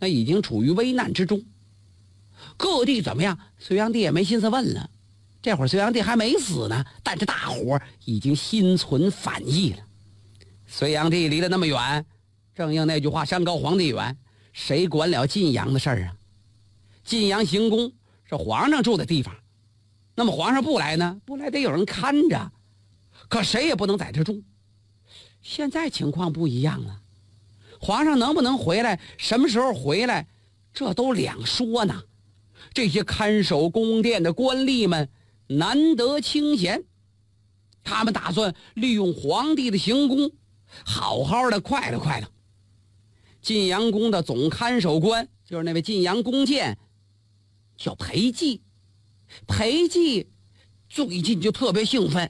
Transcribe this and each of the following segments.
那已经处于危难之中。各地怎么样？隋炀帝也没心思问了。这会儿隋炀帝还没死呢，但是大伙已经心存反意了。隋炀帝离得那么远，正应那句话，山高皇帝远，谁管了晋阳的事儿啊？晋阳行宫是皇上住的地方，那么皇上不来呢？不来得有人看着，可谁也不能在这住。现在情况不一样了，皇上能不能回来，什么时候回来，这都两说呢。这些看守宫殿的官吏们难得清闲，他们打算利用皇帝的行宫好好的快乐快乐。晋阳宫的总看守官就是那位晋阳宫监，叫裴寂。裴寂最近就特别兴奋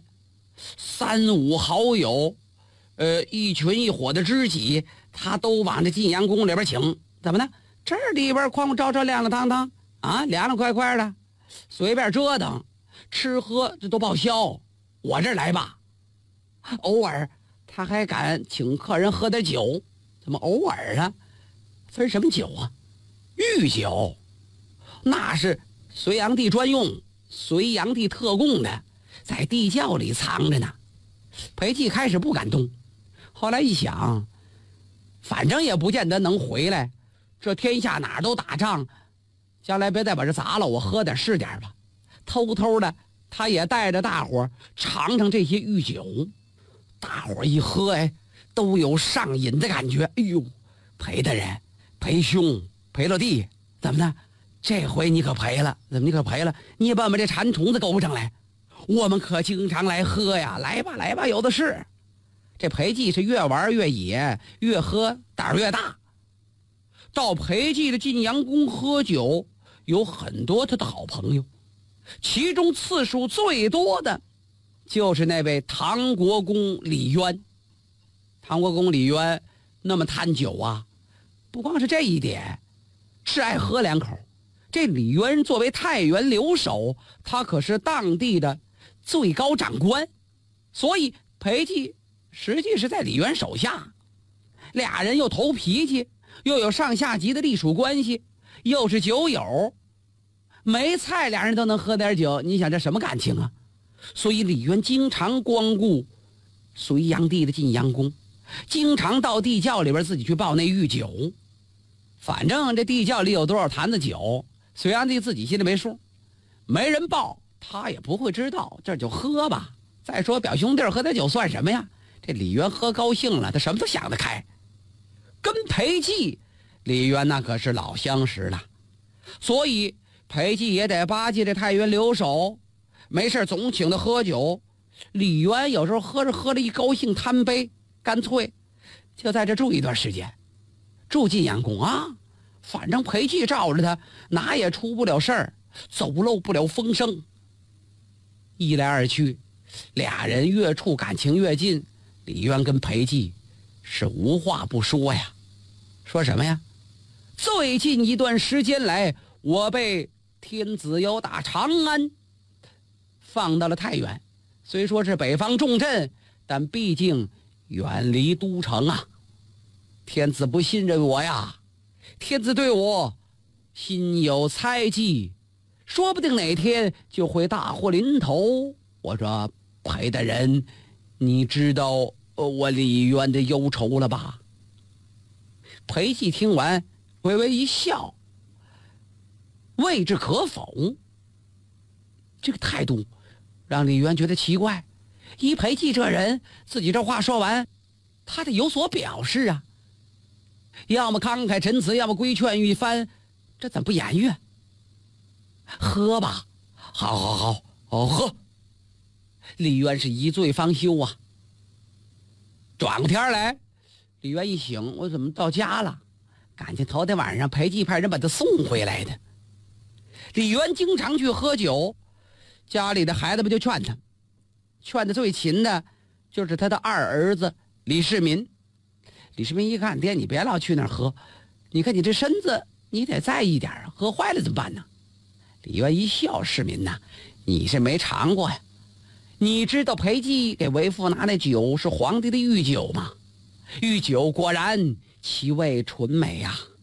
，3、5好友一群一伙的知己，他都往这晋阳宫里边请。怎么呢？这里边哐哐照照亮亮堂堂啊，凉凉快快的，随便折腾，吃喝这都报销，我这儿来吧。偶尔他还敢请客人喝点酒。怎么偶尔啊？分什么酒啊？御酒，那是隋炀帝专用，隋炀帝特供的，在地窖里藏着呢。裴寂开始不敢动，后来一想，反正也不见得能回来，这天下哪儿都打仗，将来别再把这砸了，我喝点是点吧。偷偷的他也带着大伙尝尝这些御酒。大伙一喝，都有上瘾的感觉。哎呦，裴大人，裴兄，裴老弟，怎么的？这回你可赔了。怎么你可赔了？你把我们这馋虫子勾上来，我们可经常来喝呀。来吧来吧，有的是。这裴寂是越玩越野，越喝胆儿越大。到裴寂的晋阳宫喝酒有很多他的好朋友，其中次数最多的就是那位唐国公李渊。唐国公李渊那么贪酒啊，不光是这一点，是爱喝两口。这李渊作为太原留守，他可是当地的最高长官，所以裴寂实际是在李渊手下。俩人又投脾气，又有上下级的隶属关系，又是酒友，没菜俩人都能喝点酒，你想这什么感情啊？所以李渊经常光顾隋炀帝的晋阳宫，经常到地窖里边自己去报那御酒。反正这地窖里有多少坛子酒，隋炀帝自己心里没数，没人报他也不会知道，这就喝吧。再说表兄弟喝点酒算什么呀？这李渊喝高兴了，他什么都想得开。跟裴寂李渊那可是老相识了，所以裴寂也得巴结这太原留守，没事总请他喝酒。李渊有时候喝着一高兴贪杯，干脆就在这住一段时间，住晋阳宫啊，反正裴寂罩着他，哪也出不了事儿，走漏不了风声。一来二去，俩人越处感情越近。李渊跟裴寂是无话不说呀。说什么呀？最近一段时间来，我被天子由打长安放到了太原，虽说是北方重镇，但毕竟远离都城啊。天子不信任我呀，天子对我心有猜忌，说不定哪天就会大祸临头。我说裴大人，你知道我李渊的忧愁了吧？裴寂听完微微一笑，未置可否。这个态度让李渊觉得奇怪，依裴寂这人，自己这话说完，他得有所表示啊，要么慷慨陈词，要么规劝一番，这怎么不言语？喝吧，好喝。李渊是一醉方休啊。转过天来，李渊一醒，我怎么到家了？感情头天晚上裴寂派人把他送回来的。李渊经常去喝酒，家里的孩子们就劝他，劝的最勤的就是他的二儿子李世民。李世民一看，爹你别老去那儿喝，你看你这身子你得在意点啊，喝坏了怎么办呢？李渊一笑，世民呐，你是没尝过呀。你知道裴寂给为父拿那酒是皇帝的御酒吗？御酒果然其味纯美呀。